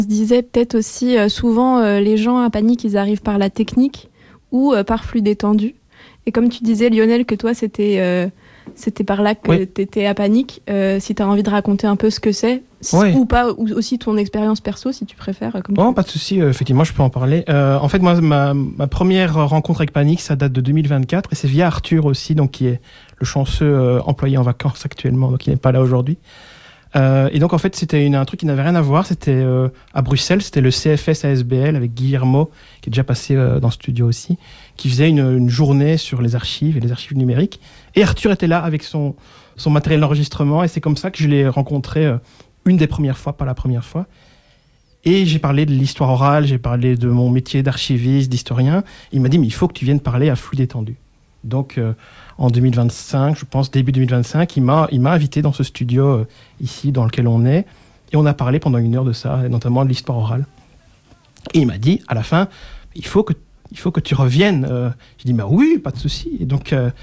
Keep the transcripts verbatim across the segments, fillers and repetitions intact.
On se disait peut-être aussi, euh, souvent, euh, les gens à Panic, ils arrivent par la technique ou euh, par flux détendu. Et comme tu disais, Lionel, que toi, c'était, euh, c'était par là que oui. tu étais à Panic. Euh, si tu as envie de raconter un peu ce que c'est, oui. ou pas, ou aussi ton expérience perso, si tu préfères. Comme non, tu pas de souci, euh, effectivement, je peux en parler. Euh, en fait, moi, ma, ma première rencontre avec Panic, ça date de deux mille vingt-quatre, et c'est via Arthur aussi, donc, qui est le chanceux euh, employé en vacances actuellement, donc il n'est pas là aujourd'hui. Euh, et donc, en fait, c'était une, un truc qui n'avait rien à voir. C'était euh, à Bruxelles, c'était le C F S A S B L avec Guillermo, qui est déjà passé euh, dans le studio aussi, qui faisait une, une journée sur les archives et les archives numériques. Et Arthur était là avec son, son matériel d'enregistrement, et c'est comme ça que je l'ai rencontré euh, une des premières fois, pas la première fois. Et j'ai parlé de l'histoire orale, j'ai parlé de mon métier d'archiviste, d'historien. Il m'a dit, mais il faut que tu viennes parler à flux détendu. Donc, euh, en deux mille vingt-cinq, je pense, début deux mille vingt-cinq, il m'a, il m'a invité dans ce studio euh, ici, dans lequel on est, et on a parlé pendant une heure de ça, et notamment de l'histoire orale. Et il m'a dit, à la fin, il faut que, il faut que tu reviennes. Euh, j'ai dit, bah oui, pas de souci. Et donc, euh,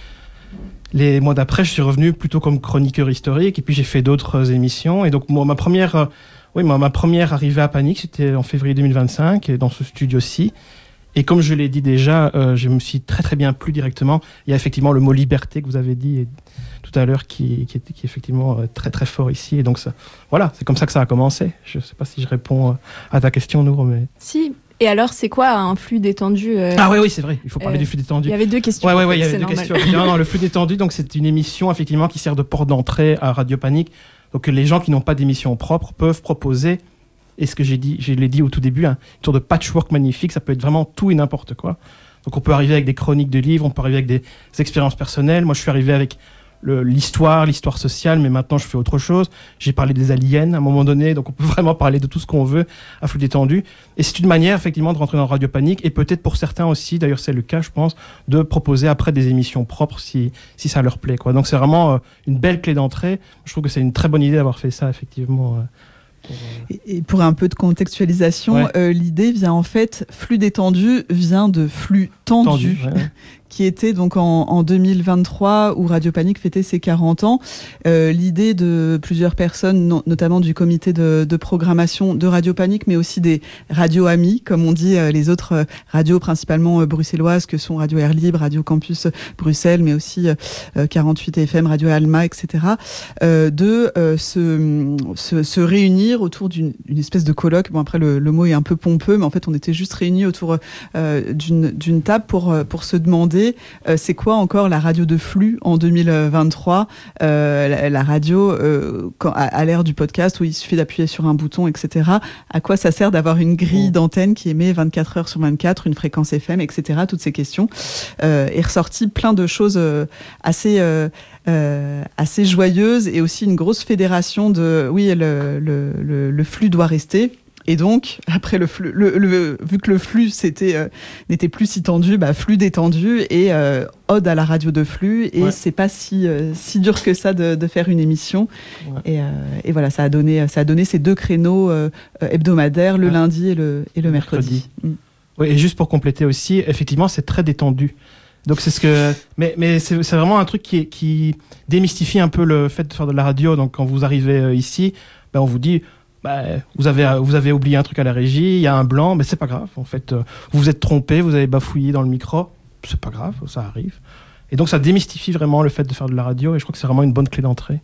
les mois d'après, je suis revenu plutôt comme chroniqueur historique, et puis j'ai fait d'autres émissions. Et donc, moi, ma première, euh, oui, ma, ma première arrivée à Panic, c'était en février deux mille vingt-cinq, et dans ce studio-ci. Et comme je l'ai dit déjà, euh, je me suis très très bien plu directement. Il y a effectivement le mot liberté que vous avez dit et, tout à l'heure qui, qui, est, qui est effectivement euh, très très fort ici. Et donc ça, voilà, c'est comme ça que ça a commencé. Je ne sais pas si je réponds euh, à ta question, Nour, mais... Si. Et alors, c'est quoi un flux détendu euh... Ah oui, oui, c'est vrai. Il faut parler euh, du flux détendu. Il y avait deux questions. Ouais, ouais, en fait, ouais, il y avait c'est deux normal. questions. non, non, le flux détendu, donc c'est une émission effectivement qui sert de porte d'entrée à Radio Panic. Donc les gens qui n'ont pas d'émission propre peuvent proposer. Et ce que j'ai dit, je l'ai dit au tout début, hein, une sorte de patchwork magnifique, ça peut être vraiment tout et n'importe quoi. Donc on peut arriver avec des chroniques de livres, on peut arriver avec des expériences personnelles. Moi, je suis arrivé avec le, l'histoire, l'histoire sociale, mais maintenant je fais autre chose. J'ai parlé des aliens à un moment donné, donc on peut vraiment parler de tout ce qu'on veut à flux détendu. Et c'est une manière effectivement de rentrer dans Radio Panic, et peut-être pour certains aussi, d'ailleurs c'est le cas, je pense, de proposer après des émissions propres si, si ça leur plaît, quoi. Donc c'est vraiment euh, une belle clé d'entrée. Je trouve que c'est une très bonne idée d'avoir fait ça, effectivement. Euh, Pour, euh... Et pour un peu de contextualisation, ouais. euh, l'idée vient en fait, flux détendu vient de flux tendu, tendu ouais. qui était donc en, en deux mille vingt-trois où Radio Panic fêtait ses quarante ans. Euh, l'idée de plusieurs personnes, no- notamment du comité de, de programmation de Radio Panic, mais aussi des radios amies, comme on dit, euh, les autres radios principalement euh, bruxelloises que sont Radio Air Libre, Radio Campus Bruxelles, mais aussi euh, quarante-huit F M, Radio Alma, et cetera, euh, de euh, se, se, se réunir autour d'une une espèce de colloque. Bon, après, le, le mot est un peu pompeux, mais en fait, on était juste réunis autour euh, d'une, d'une table pour, pour se demander euh, c'est quoi encore la radio de flux en deux mille vingt-trois, euh, la, la radio euh, quand, à, à l'ère du podcast où il suffit d'appuyer sur un bouton, et cetera. À quoi ça sert d'avoir une grille d'antenne qui émet vingt-quatre heures sur vingt-quatre, une fréquence F M, et cetera. Toutes ces questions. Euh, est ressorti plein de choses euh, assez... Euh, Euh, assez joyeuse, et aussi une grosse fédération de oui le, le, le, le flux doit rester. Et donc après le flux, le, le, vu que le flux c'était euh, n'était plus si tendu, bah flux détendu et euh, ode à la radio de flux, et ouais. c'est pas si euh, si dur que ça de, de faire une émission. Ouais. et, euh, et voilà, ça a donné ça a donné ces deux créneaux euh, hebdomadaires, le ouais. lundi et le et le mercredi. mercredi. Mm. Oui, et juste pour compléter aussi, effectivement c'est très détendu. Donc c'est ce que, mais mais c'est, c'est vraiment un truc qui qui démystifie un peu le fait de faire de la radio. Donc quand vous arrivez ici, ben on vous dit, ben, vous avez vous avez oublié un truc à la régie, il y a un blanc, mais c'est pas grave. En fait, vous vous êtes trompé, vous avez bafouillé dans le micro, c'est pas grave, ça arrive. Et donc ça démystifie vraiment le fait de faire de la radio, et je crois que c'est vraiment une bonne clé d'entrée.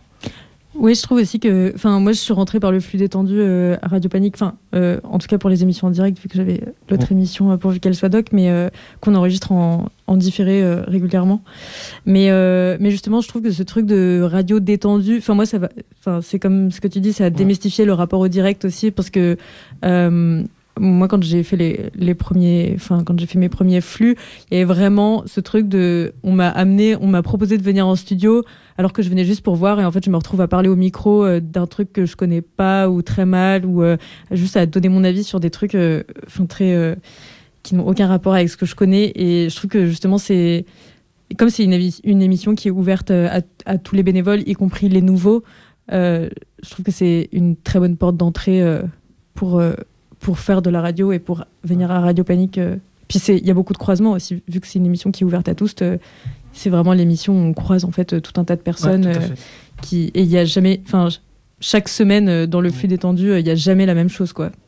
Oui, je trouve aussi que, enfin, moi, je suis rentrée par le flux détendu euh, à Radio Panic, enfin, euh, en tout cas pour les émissions en direct, vu que j'avais l'autre ouais. émission euh, pourvu qu'elle soit doc, mais euh, qu'on enregistre en, en différé euh, régulièrement. Mais, euh, mais justement, je trouve que ce truc de radio détendu, enfin, moi, ça va, enfin, c'est comme ce que tu dis, ça a démystifié ouais. le rapport au direct aussi, parce que euh, moi, quand j'ai fait les, les premiers, enfin, quand j'ai fait mes premiers flux, il y avait vraiment ce truc de, on m'a amené, on m'a proposé de venir en studio, alors que je venais juste pour voir, et en fait, je me retrouve à parler au micro euh, d'un truc que je connais pas, ou très mal, ou euh, juste à donner mon avis sur des trucs, euh, enfin, très, euh, qui n'ont aucun rapport avec ce que je connais. Et je trouve que justement, c'est, comme c'est une, avis, une émission qui est ouverte à, à tous les bénévoles, y compris les nouveaux, euh, je trouve que c'est une très bonne porte d'entrée euh, pour, euh, pour faire de la radio et pour venir à Radio Panic. Euh. Puis il y a beaucoup de croisements aussi, vu que c'est une émission qui est ouverte à tous. Euh, c'est vraiment l'émission où on croise en fait tout un tas de personnes. Ouais, euh, qui, et il n'y a jamais... Enfin, chaque semaine dans le flux détendu, il n'y a jamais la même chose, quoi.